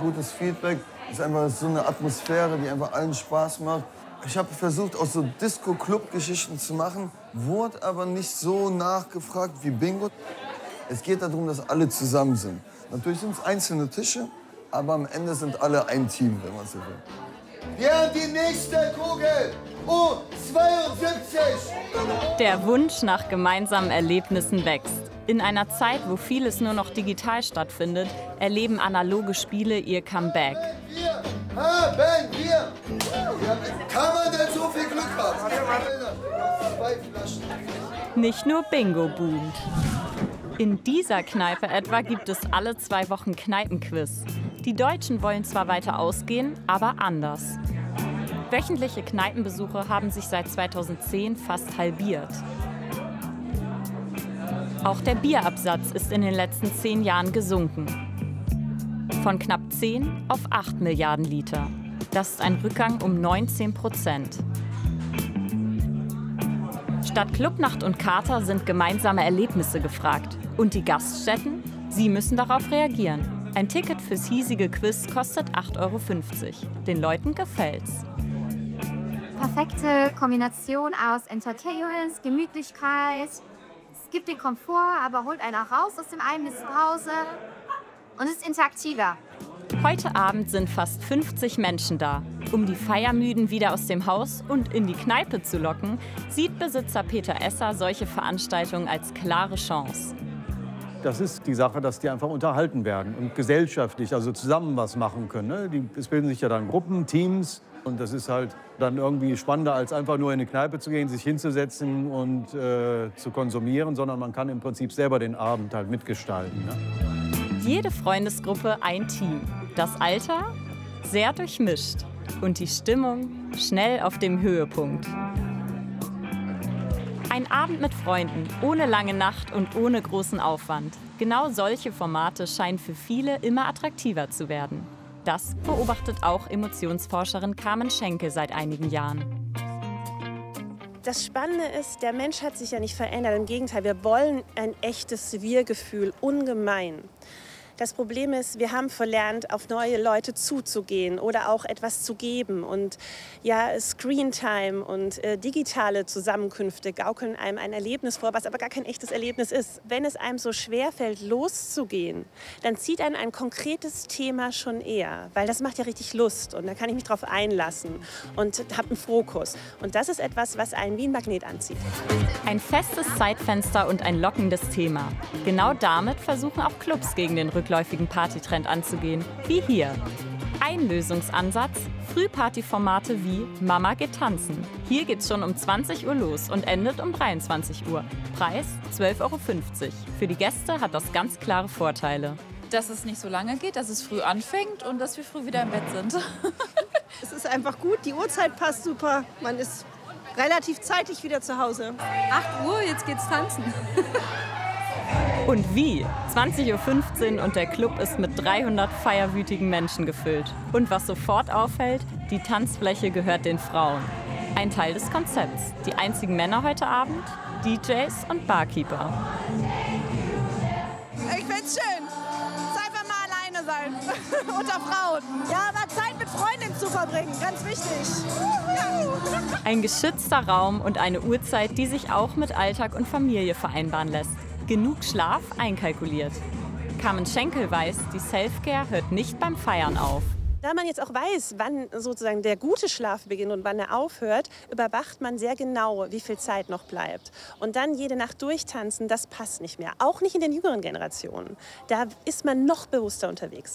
gutes Feedback. Es ist einfach so eine Atmosphäre, die einfach allen Spaß macht. Ich habe versucht, auch so Disco-Club-Geschichten zu machen, wurde aber nicht so nachgefragt wie Bingo. Es geht darum, dass alle zusammen sind. Natürlich sind es einzelne Tische, aber am Ende sind alle ein Team, wenn man so will. Wir haben die nächste Kugel! U72! Der Wunsch nach gemeinsamen Erlebnissen wächst. In einer Zeit, wo vieles nur noch digital stattfindet, erleben analoge Spiele ihr Comeback. Haben wir! Kann man denn so viel Glück haben? 2 Flaschen. Nicht nur Bingo boomt. In dieser Kneipe etwa gibt es alle 2 Wochen Kneipenquiz. Die Deutschen wollen zwar weiter ausgehen, aber anders. Wöchentliche Kneipenbesuche haben sich seit 2010 fast halbiert. Auch der Bierabsatz ist in den letzten 10 Jahren gesunken. Von knapp 10 auf 8 Milliarden Liter. Das ist ein Rückgang um 19%. Statt Clubnacht und Kater sind gemeinsame Erlebnisse gefragt. Und die Gaststätten? Sie müssen darauf reagieren. Ein Ticket fürs hiesige Quiz kostet 8,50 €. Den Leuten gefällt's. Perfekte Kombination aus Entertainment, Gemütlichkeit. Es gibt den Komfort, aber holt einen auch raus aus dem eigenen Zuhause. Und es ist interaktiver. Heute Abend sind fast 50 Menschen da. Um die Feiermüden wieder aus dem Haus und in die Kneipe zu locken, sieht Besitzer Peter Esser solche Veranstaltungen als klare Chance. Das ist die Sache, dass die einfach unterhalten werden und gesellschaftlich, also zusammen was machen können. Ne? Es bilden sich ja dann Gruppen, Teams. Und das ist halt dann irgendwie spannender, als einfach nur in eine Kneipe zu gehen, sich hinzusetzen und zu konsumieren, sondern man kann im Prinzip selber den Abend halt mitgestalten. Ne? Jede Freundesgruppe ein Team. Das Alter sehr durchmischt und die Stimmung schnell auf dem Höhepunkt. Ein Abend mit Freunden, ohne lange Nacht und ohne großen Aufwand. Genau solche Formate scheinen für viele immer attraktiver zu werden. Das beobachtet auch Emotionsforscherin Carmen Schenkel seit einigen Jahren. Das Spannende ist, der Mensch hat sich ja nicht verändert. Im Gegenteil, wir wollen ein echtes Wir-Gefühl, ungemein. Das Problem ist, wir haben verlernt, auf neue Leute zuzugehen oder auch etwas zu geben. Und ja, Screentime und digitale Zusammenkünfte gaukeln einem ein Erlebnis vor, was aber gar kein echtes Erlebnis ist. Wenn es einem so schwerfällt, loszugehen, dann zieht einen ein konkretes Thema schon eher. Weil das macht ja richtig Lust und da kann ich mich drauf einlassen und habe einen Fokus. Und das ist etwas, was einen wie ein Magnet anzieht. Ein festes Zeitfenster und ein lockendes Thema. Genau damit versuchen auch Clubs gegen den rückläufigen Partytrend anzugehen, wie hier. Ein Lösungsansatz: Frühpartyformate wie Mama geht tanzen. Hier geht's schon um 20 Uhr los und endet um 23 Uhr. Preis 12,50 €. Für die Gäste hat das ganz klare Vorteile. Dass es nicht so lange geht, dass es früh anfängt und dass wir früh wieder im Bett sind. Es ist einfach gut, die Uhrzeit passt super. Man ist relativ zeitig wieder zu Hause. 8 Uhr, jetzt geht's tanzen. Und wie? 20:15 Uhr und der Club ist mit 300 feierwütigen Menschen gefüllt. Und was sofort auffällt, die Tanzfläche gehört den Frauen. Ein Teil des Konzepts. Die einzigen Männer heute Abend? DJs und Barkeeper. Ich find's schön. Einfach mal alleine sein. Unter Frauen. Ja, aber Zeit mit Freundinnen zu verbringen. Ganz wichtig. Ein geschützter Raum und eine Uhrzeit, die sich auch mit Alltag und Familie vereinbaren lässt. Genug Schlaf einkalkuliert. Carmen Schenkel weiß, die Selfcare hört nicht beim Feiern auf. Da man jetzt auch weiß, wann sozusagen der gute Schlaf beginnt und wann er aufhört, überwacht man sehr genau, wie viel Zeit noch bleibt. Und dann jede Nacht durchtanzen, das passt nicht mehr. Auch nicht in den jüngeren Generationen. Da ist man noch bewusster unterwegs.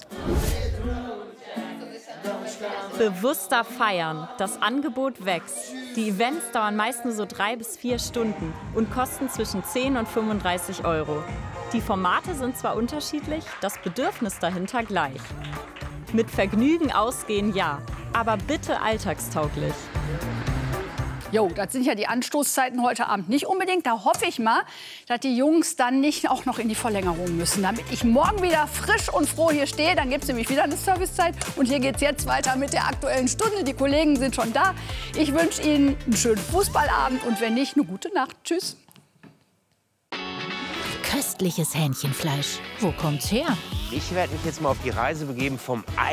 Bewusster feiern. Das Angebot wächst. Die Events dauern meist nur so 3 bis 4 Stunden und kosten zwischen 10 und 35 €. Die Formate sind zwar unterschiedlich, das Bedürfnis dahinter gleich. Mit Vergnügen ausgehen, ja, aber bitte alltagstauglich. Jo, das sind ja die Anstoßzeiten heute Abend nicht unbedingt. Da hoffe ich mal, dass die Jungs dann nicht auch noch in die Verlängerung müssen. Damit ich morgen wieder frisch und froh hier stehe, dann gibt es nämlich wieder eine Servicezeit. Und hier geht es jetzt weiter mit der Aktuellen Stunde. Die Kollegen sind schon da. Ich wünsche Ihnen einen schönen Fußballabend und wenn nicht, eine gute Nacht. Tschüss. Köstliches Hähnchenfleisch. Wo kommt's her? Ich werde mich jetzt mal auf die Reise begeben vom